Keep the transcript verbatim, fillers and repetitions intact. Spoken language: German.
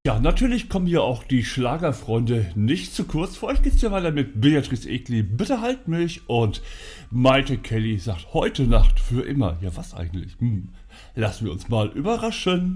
Ja, natürlich kommen hier auch die Schlagerfreunde nicht zu kurz. Für euch geht's ja weiter mit Beatrice Egli, Bitte halt mich, und Maite Kelly sagt heute Nacht für immer. Ja, was eigentlich? Hm. Lassen wir uns mal überraschen.